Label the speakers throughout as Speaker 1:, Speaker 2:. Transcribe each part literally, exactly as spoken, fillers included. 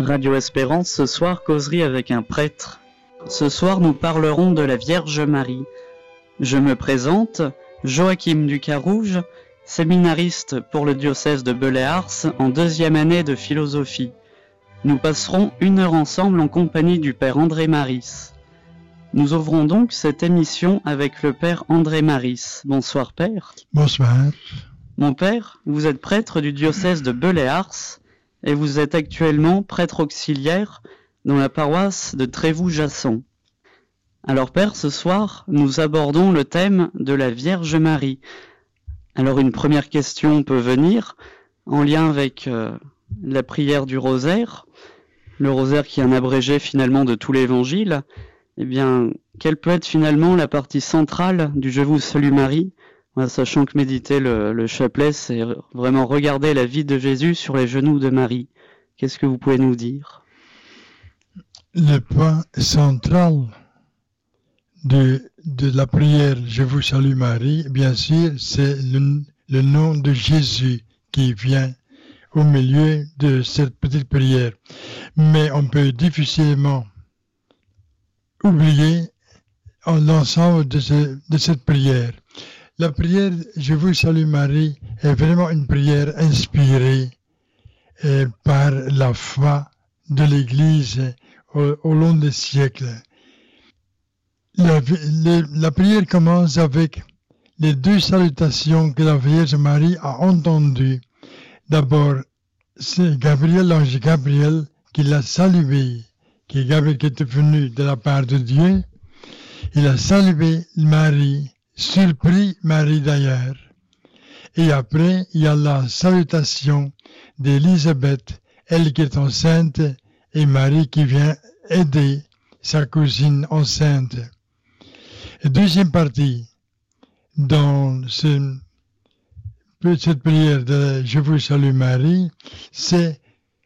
Speaker 1: Radio Espérance, ce soir, causerie avec un prêtre. Ce soir, nous parlerons de la Vierge Marie. Je me présente, Joachim Ducarouge, séminariste pour le diocèse de Belley-Ars en deuxième année de philosophie. Nous passerons une heure ensemble en compagnie du Père André Maris. Nous ouvrons donc cette émission avec le Père André Maris. Bonsoir Père.
Speaker 2: Bonsoir.
Speaker 1: Mon Père, vous êtes prêtre du diocèse de Belley-Ars et vous êtes actuellement prêtre auxiliaire dans la paroisse de Trévoux-Jasson. Alors Père, ce soir, nous abordons le thème de la Vierge Marie. Alors une première question peut venir en lien avec euh, la prière du rosaire, le rosaire qui est un abrégé finalement de tout l'évangile. Eh bien, quelle peut être finalement la partie centrale du « Je vous salue Marie », sachant que méditer le, le chapelet, c'est vraiment regarder la vie de Jésus sur les genoux de Marie. Qu'est-ce que vous pouvez nous dire ?
Speaker 2: Le point central de, de la prière « Je vous salue Marie », bien sûr, c'est le, le nom de Jésus qui vient au milieu de cette petite prière. Mais on peut difficilement oublier l'ensemble de, ce, de cette prière. La prière « Je vous salue Marie » est vraiment une prière inspirée eh, par la foi de l'Église au, au long des siècles. La, la, la prière commence avec les deux salutations que la Vierge Marie a entendues. D'abord, c'est Gabriel, l'ange Gabriel, qui l'a salué, qui est Gabriel qui était venu de la part de Dieu. Il a salué Marie, surpris Marie d'ailleurs. Et après, il y a la salutation d'Élisabeth, elle qui est enceinte, et Marie qui vient aider sa cousine enceinte. Et deuxième partie, dans ce, cette prière de « Je vous salue Marie », c'est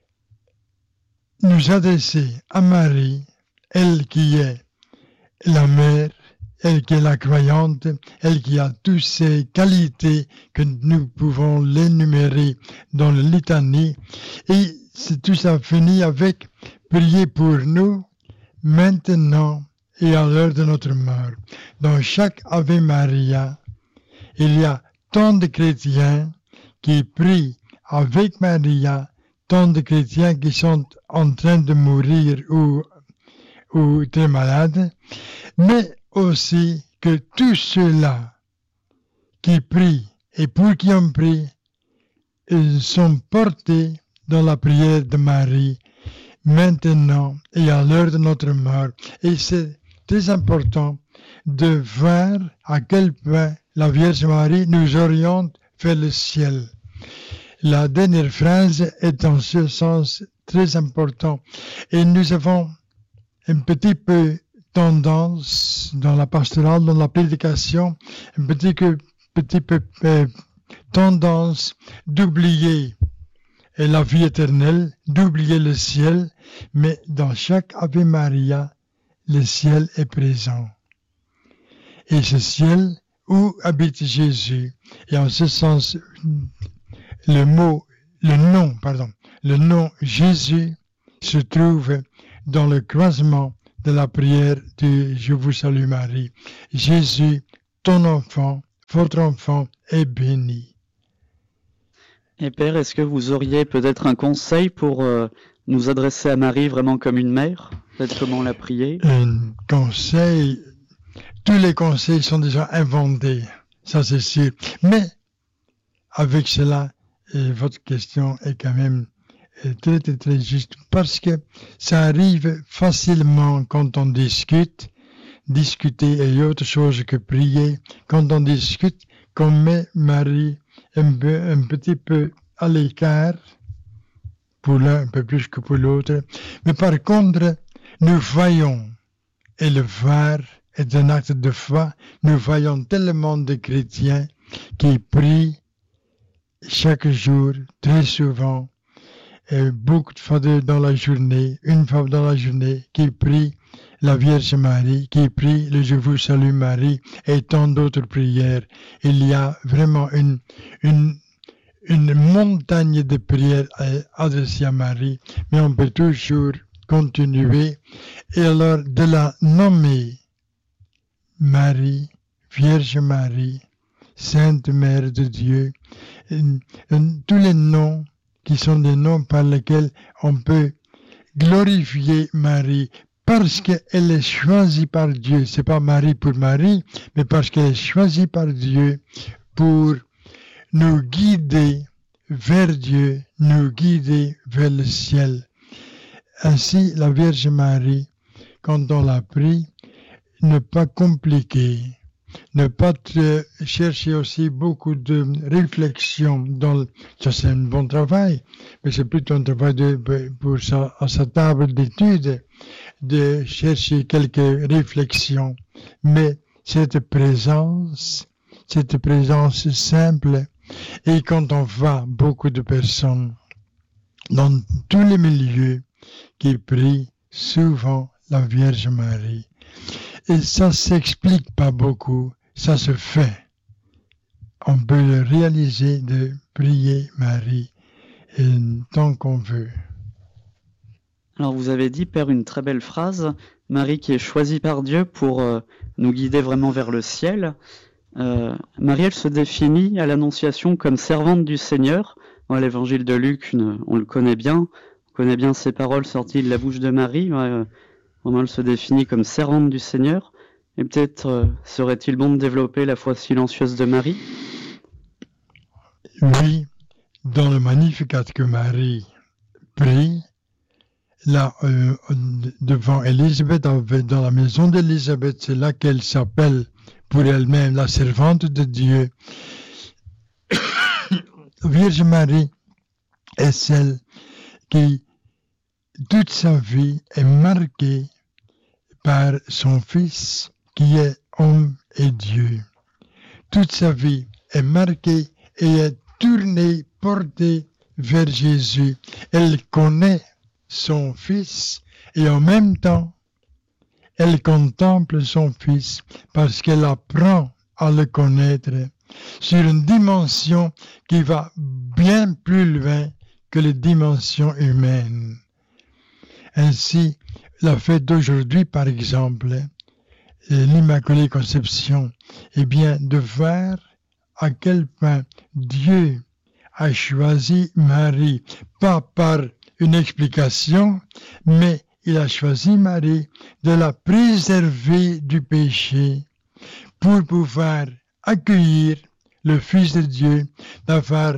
Speaker 2: nous adresser à Marie, elle qui est la mère, elle qui est la croyante, elle qui a toutes ces qualités que nous pouvons l'énumérer dans le litanie. Et c'est tout ça fini avec prier pour nous maintenant et à l'heure de notre mort. Dans chaque Ave Maria, il y a tant de chrétiens qui prient avec Maria, tant de chrétiens qui sont en train de mourir ou, ou très malades, mais aussi que tous ceux-là qui prient et pour qui on prie, ils sont portés dans la prière de Marie maintenant et à l'heure de notre mort. Et c'est très important de voir à quel point la Vierge Marie nous oriente vers le ciel. La dernière phrase est en ce sens très important. Et nous avons un petit peu tendance dans la pastorale, dans la prédication, un petit, que, petit peu euh, tendance d'oublier la vie éternelle, d'oublier le ciel, mais dans chaque Ave Maria, le ciel est présent. Et ce ciel où habite Jésus, et en ce sens, le mot, le nom, pardon, le nom Jésus se trouve dans le croisement de la prière de « Je vous salue Marie ». Jésus, ton enfant, votre enfant est béni.
Speaker 1: Et Père, est-ce que vous auriez peut-être un conseil pour euh, nous adresser à Marie vraiment comme une mère ? Peut-être comment la prier ?
Speaker 2: Un conseil, tous les conseils sont déjà inventés, ça c'est sûr. Mais avec cela, et votre question est quand même très très très juste, parce que ça arrive facilement quand on discute. Discuter est autre chose que prier. Quand on discute, qu'on met Marie un, peu, un petit peu à l'écart, pour l'un un peu plus que pour l'autre. Mais par contre, nous voyons, et le voir est un acte de foi, nous voyons tellement de chrétiens qui prient chaque jour, très souvent, et beaucoup de fois dans la journée, une fois dans la journée, qui prie la Vierge Marie, qui prie le Je vous salue Marie et tant d'autres prières. Il y a vraiment une, une, une montagne de prières adressées à Marie, mais on peut toujours continuer et alors de la nommer Marie, Vierge Marie, Sainte Mère de Dieu, et, et, tous les noms qui sont des noms par lesquels on peut glorifier Marie, parce qu'elle est choisie par Dieu. C'est pas Marie pour Marie, mais parce qu'elle est choisie par Dieu pour nous guider vers Dieu, nous guider vers le ciel. Ainsi, la Vierge Marie, quand on la prie, ne pas compliquer, ne pas te chercher aussi beaucoup de réflexion. Dans le, ça, c'est un bon travail, mais c'est plutôt un travail de, pour sa, à sa table d'études, de chercher quelques réflexions. Mais cette présence, cette présence simple, et quand on voit beaucoup de personnes dans tous les milieux qui prient souvent la Vierge Marie. Et ça s'explique pas beaucoup, ça se fait. On peut le réaliser de prier Marie et tant qu'on veut.
Speaker 1: Alors vous avez dit, Père, une très belle phrase, Marie qui est choisie par Dieu pour euh, nous guider vraiment vers le ciel. Euh, Marie, elle se définit à l'Annonciation comme servante du Seigneur. Dans l'évangile de Luc, une, on le connaît bien, on connaît bien ces paroles sorties de la bouche de Marie. Ouais, vraiment, elle se définit comme servante du Seigneur. Et peut-être euh, serait-il bon de développer la foi silencieuse de Marie?
Speaker 2: Oui, dans le Magnificat que Marie prie, là, euh, devant Élisabeth, dans la maison d'Élisabeth, c'est là qu'elle s'appelle pour elle-même la servante de Dieu. Vierge Marie est celle qui, toute sa vie, est marquée par son Fils qui est homme et Dieu. Toute sa vie est marquée et est tournée, portée vers Jésus. Elle connaît son Fils et en même temps, elle contemple son Fils parce qu'elle apprend à le connaître sur une dimension qui va bien plus loin que les dimensions humaines. Ainsi, la fête d'aujourd'hui, par exemple, l'Immaculée Conception, eh bien, de voir à quel point Dieu a choisi Marie, pas par une explication, mais il a choisi Marie de la préserver du péché pour pouvoir accueillir le Fils de Dieu, d'avoir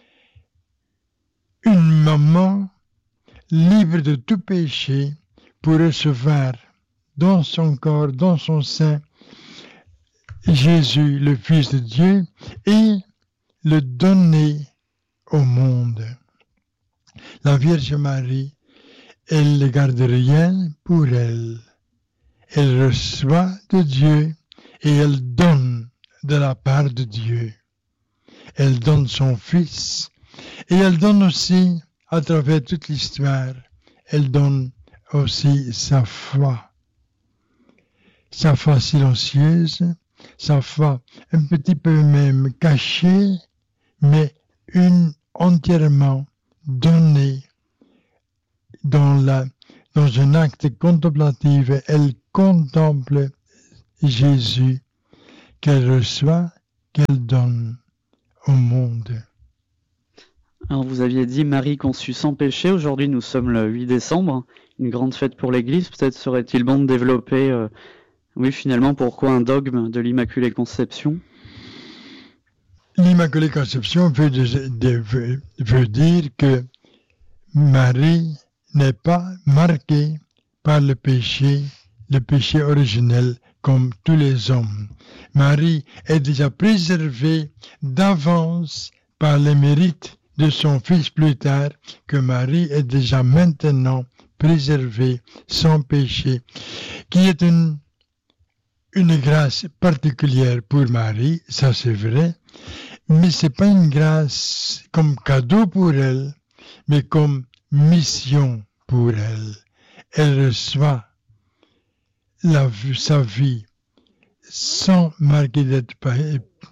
Speaker 2: une maman libre de tout péché pour recevoir dans son corps, dans son sein, Jésus, le Fils de Dieu, et le donner au monde. La Vierge Marie, elle ne garde rien pour elle. Elle reçoit de Dieu et elle donne de la part de Dieu. Elle donne son Fils et elle donne aussi, à travers toute l'histoire, elle donne aussi sa foi. Sa foi silencieuse, sa foi un petit peu même cachée, mais une entièrement donnée dans, la, dans un acte contemplatif. Elle contemple Jésus qu'elle reçoit, qu'elle donne au monde.
Speaker 1: Alors vous aviez dit Marie conçue sans péché. Aujourd'hui nous sommes le huit décembre, une grande fête pour l'Église. Peut-être serait-il bon de développer, euh, oui finalement, pourquoi un dogme de l'Immaculée Conception?
Speaker 2: L'Immaculée Conception veut, de, de, veut, veut dire que Marie n'est pas marquée par le péché, le péché originel comme tous les hommes. Marie est déjà préservée d'avance par les mérites de son Fils plus tard, que Marie est déjà maintenant préservée sans péché, qui est une, une grâce particulière pour Marie, ça c'est vrai, mais c'est pas une grâce comme cadeau pour elle, mais comme mission pour elle. Elle reçoit la, sa vie sans marquer d'être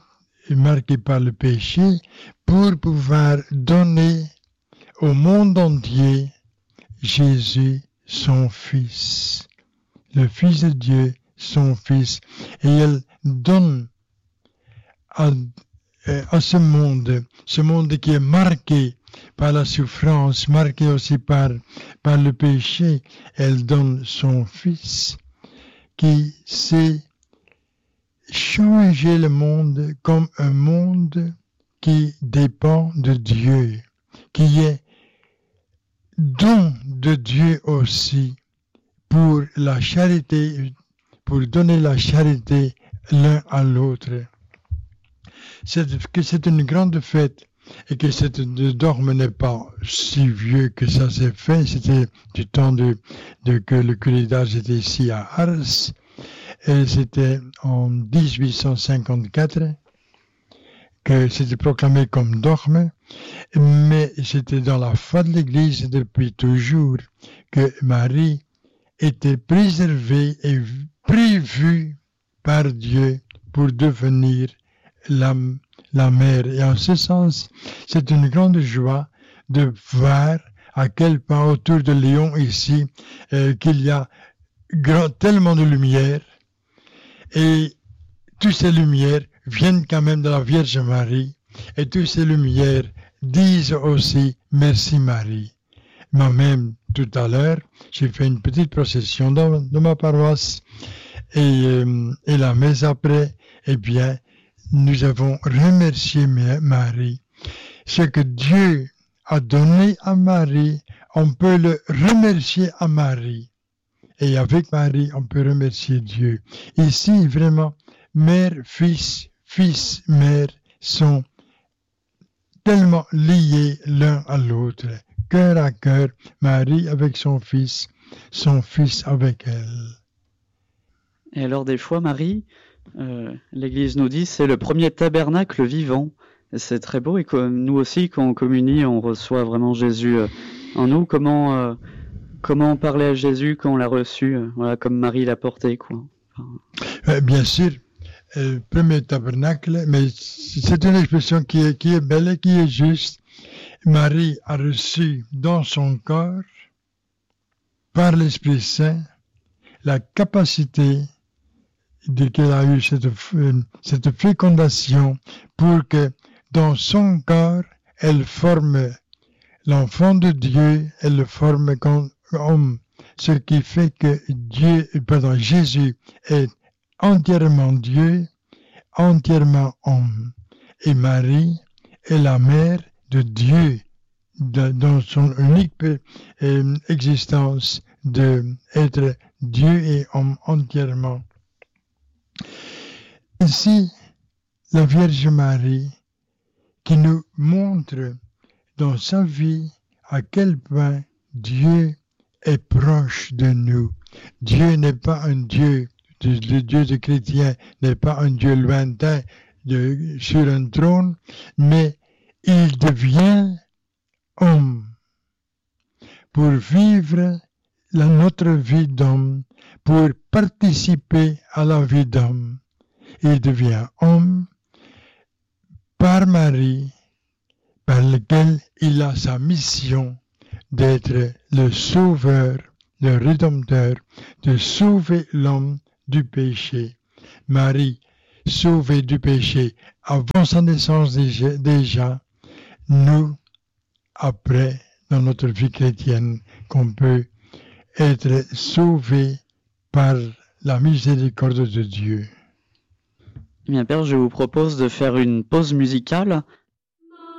Speaker 2: marquée par le péché, pour pouvoir donner au monde entier Jésus, son Fils, le Fils de Dieu, son Fils. Et elle donne à, à ce monde, ce monde qui est marqué par la souffrance, marqué aussi par, par le péché, elle donne son Fils qui sait changer le monde comme un monde qui dépend de Dieu, qui est don de Dieu aussi pour la charité, pour donner la charité l'un à l'autre. C'est, que c'est une grande fête et que cette dogme n'est pas si vieux que ça s'est fait. C'était du temps de, de que le curé d'Ars était ici à Ars. Et c'était en dix-huit cent cinquante-quatre que c'était proclamé comme dogme, mais c'était dans la foi de l'Église depuis toujours que Marie était préservée et prévue par Dieu pour devenir la, la mère. Et en ce sens, c'est une grande joie de voir à quel point autour de Lyon ici, euh, qu'il y a grand, tellement de lumière. Et toutes ces lumières viennent quand même de la Vierge Marie. Et toutes ces lumières disent aussi « Merci Marie ». Moi-même, tout à l'heure, j'ai fait une petite procession dans, dans ma paroisse. Et, euh, et la messe après, eh bien, nous avons remercié Marie. Ce que Dieu a donné à Marie, on peut le remercier à Marie. Et avec Marie, on peut remercier Dieu. Ici, vraiment, mère, fils, fils, mère sont tellement liés l'un à l'autre. Cœur à cœur, Marie avec son fils, son fils avec elle.
Speaker 1: Et alors des fois, Marie, euh, l'Église nous dit, c'est le premier tabernacle vivant. Et c'est très beau. Et comme nous aussi, quand on communie, on reçoit vraiment Jésus euh, en nous. Comment... Euh, Comment parler à Jésus quand on l'a reçu, euh, voilà, comme Marie l'a porté, quoi. Enfin...
Speaker 2: Euh, bien sûr, euh, premier tabernacle, mais c'est une expression qui est, qui est belle et qui est juste. Marie a reçu dans son corps, par l'Esprit Saint, la capacité de qu'elle a eu cette, cette fécondation pour que dans son corps, elle forme l'enfant de Dieu, elle le forme comme homme, ce qui fait que Dieu, pardon, Jésus est entièrement Dieu, entièrement homme. Et Marie est la mère de Dieu, de, dans son unique euh, existence d'être Dieu et homme entièrement. Ici, la Vierge Marie, qui nous montre dans sa vie à quel point Dieu est proche de nous. Dieu n'est pas un Dieu, le Dieu des chrétiens n'est pas un Dieu lointain de, sur un trône, mais il devient homme pour vivre la, notre vie d'homme, pour participer à la vie d'homme. Il devient homme par Marie, par lequel il a sa mission d'être le sauveur, le rédempteur, de sauver l'homme du péché. Marie, sauvée du péché avant sa naissance déjà, déjà, nous, après, dans notre vie chrétienne, qu'on peut être sauvés par la miséricorde de Dieu.
Speaker 1: Bien, Père, je vous propose de faire une pause musicale